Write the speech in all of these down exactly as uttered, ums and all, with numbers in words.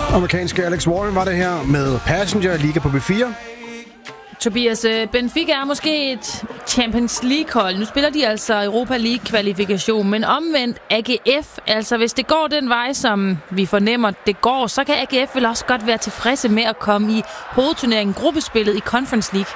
Amerikanske Alex Warren var det her med Passenger, Liga på B fire. Tobias, Benfica er måske et Champions League-hold. Nu spiller de altså Europa League-kvalifikation, men omvendt A G F, altså hvis det går den vej, som vi fornemmer, det går, så kan A G F vel også godt være tilfredse med at komme i hovedturneringen, gruppespillet i Conference League.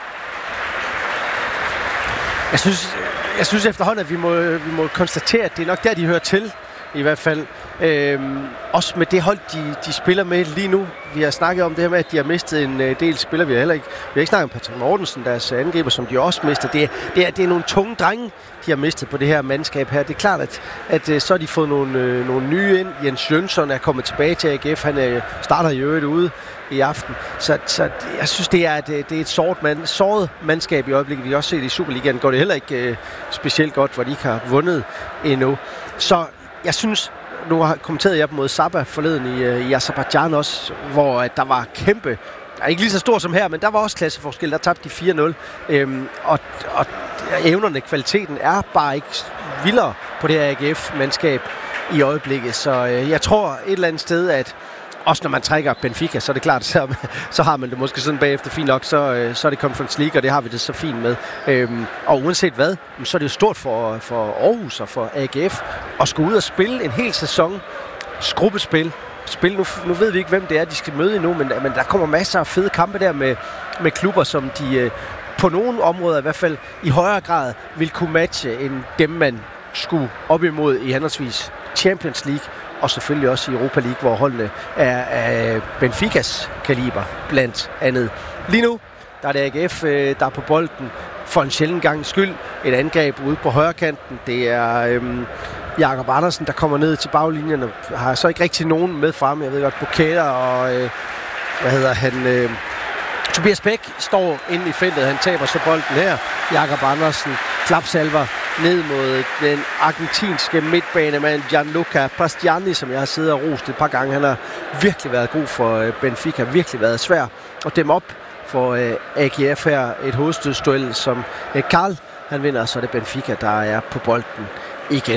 Jeg synes, jeg synes efterhånden, at vi må, vi må konstatere, at det er nok der, de hører til, i hvert fald. Øhm, også med det hold, de, de spiller med lige nu. Vi har snakket om det her med, at de har mistet en øh, del spillere. Vi har heller ikke, vi har ikke snakket om Patrick Mortensen, deres angriber, som de også mister. Det, det, er, det er nogle tunge drenge, de har mistet på det her mandskab her. Det er klart, at, at øh, så har de fået nogle, øh, nogle nye ind. Jens Jønsson er kommet tilbage til A G F. Han øh, starter i øvrigt ude i aften. Så, så jeg synes, det er, det, det er et såret, mand, såret mandskab i øjeblikket. Vi har også set i Superligaen går det heller ikke øh, specielt godt, hvor de ikke har vundet endnu. Så jeg synes, nu har kommenteret jeg mod Sabah forleden i, uh, i Aserbajdsjan også, hvor uh, der var kæmpe, der er ikke lige så stor som her, men der var også klasseforskel, der tabte de fire nul. Øhm, og, og evnerne, kvaliteten er bare ikke vildere på det her A G F-mandskab i øjeblikket. Så uh, jeg tror et eller andet sted, at også når man trækker Benfica, så er det klart, så, så har man det måske sådan bagefter fint nok, så, så er det Conference League, og det har vi det så fint med. Øhm, og uanset hvad, så er det jo stort for, for Aarhus og for A G F at skulle ud og spille en hel sæson gruppespil. Spil. Nu, nu ved vi ikke, hvem det er, de skal møde endnu, men, men der kommer masser af fede kampe der med, med klubber, som de øh, på nogle områder i hvert fald i højere grad vil kunne matche end dem, man skulle op imod i henholdsvis Champions League, og selvfølgelig også i Europa League, hvor holdene er af Benficas kaliber, blandt andet. Lige nu, der er det A G F, der er på bolden for en sjælden gang skyld. Et angreb ude på højrekanten. Det er øhm, Jakob Andersen, der kommer ned til baglinjen, og har så ikke rigtig nogen med frem. Jeg ved godt, Buketa og øh, hvad hedder han... Øh, Tobias Bæk står inde i feltet. Han taber så bolden her. Jakob Andersen klapsalver ned mod den argentinske midtbanemand Gianluca Pastiani, som jeg har siddet og rost et par gange. Han har virkelig været god for Benfica, virkelig været svær at dæmme op for A G F her. Et hovedstødsduel, som Karl han vinder, så er det Benfica, der er på bolden igen.